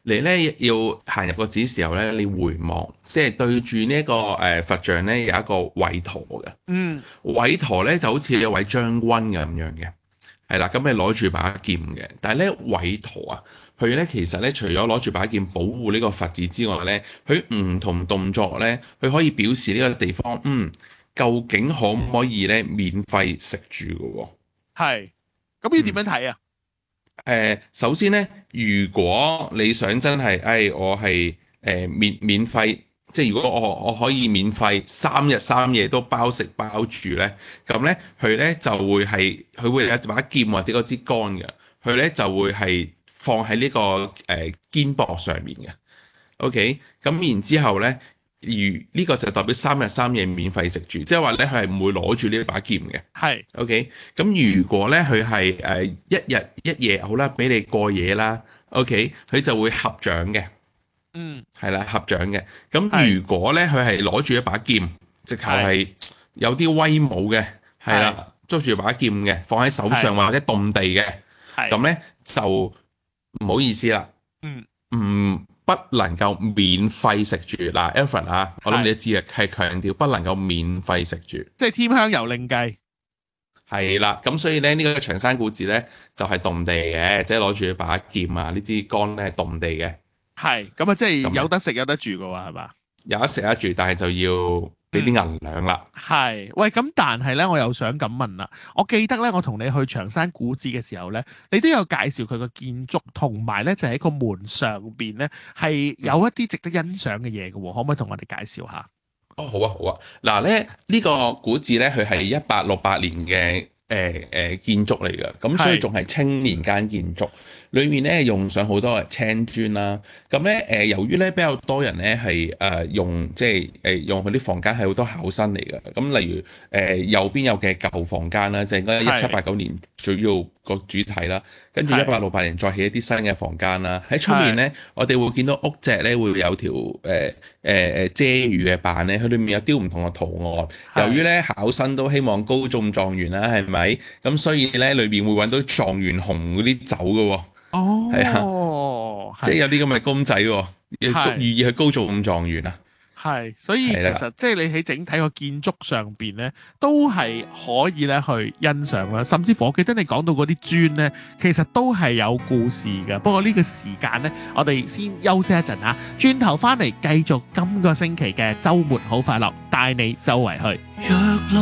你咧要行入個寺時候咧，你回望，即係對住呢一個佛像咧有一個韋馱嘅， 嗯， 韋馱咧就好似一位將軍咁樣嘅。係啦，咁你攞住把劍嘅，但係咧韋馱啊，佢咧其實咧除咗攞住把劍保護呢個佛寺之外咧，佢唔同動作咧，佢可以表示呢個地方，究竟可唔可以咧免費食住嘅喎？ 係。咁要點嗯， 樣睇啊？ 首先咧，如果你想真係，我係免費，即係如果我可以免費3日3夜都包食包住咧，咁咧佢會有一把劍或者嗰支竿嘅，佢咧就會係放喺呢個肩膊上面嘅。OK，咁然之後咧，呢個就代表3日3夜免費食住，即係話咧佢係唔會攞住呢把劍嘅。 係。 OK，咁如果咧佢係1日1夜好啦，俾你過夜啦，OK，佢就會合掌嘅， 嗯。 係啦，合掌嘅。咁係。 如果咧佢係攞住一把劍，直頭係。 係有啲威武嘅，係係。 啦，捉住把劍嘅，放喺手係。 上或者動地嘅， 係。 咁咧就唔好意思啦， 嗯。 不能夠免費食住嗱，Alfred 啊，我諗你係。 都知啊，係強調不能夠免費食住。 即係添香油另計。 係啦，咁所以咧呢個長山古寺咧就係動地嘅，即係攞住一把劍啊，呢支竿咧係動地嘅， 係咁啊，即係咁啊有得食有得住嘅喎，係嘛？ 有得食得住，但係就要俾啲嗯。 銀兩啦。 係。喂，咁但係咧，我又想咁問啦。我記得咧，我同你去長山古寺嘅時候咧，你都有介紹佢個建築，同埋咧就喺個門上邊咧係有一啲值得欣賞嘅嘢嘅喎，可唔可以同我哋介紹下？ 哦，好啊，好啊。嗱咧，呢個古寺咧，佢係1868年嘅建築嚟嘅，咁所以係。 仲係清年間建築。裏面咧用上好多嘅青磚啦。咁咧由於咧比較多人咧係用即係用佢啲房間係好多考生嚟嘅。咁例如右邊有嘅舊房間啦，就係應該係。 1789年主要個主體啦。跟住係。 1868年再起一啲新嘅房間啦。喺出面係。 咧，我哋會見到屋脊咧會有條遮雨嘅板咧，佢裏面有雕唔同嘅圖案。由於係。 咧考生都希望高中狀元啦，係咪？咁所以咧裏邊會揾到狀元紅嗰啲酒嘅喎，係啊， 哦，係。 即係有啲咁嘅公仔喎，要係。 寓意去高中狀元啊， 係，所以其係啦， 實即係你喺整體個建築上邊咧，都係可以咧去欣賞啦。甚至乎我記得你講到嗰啲磚咧，其實都係有故事嘅。不過呢個時間咧，我哋先休息一陣嚇，轉頭翻嚟繼續今個星期嘅週末好快樂，帶你周圍去。若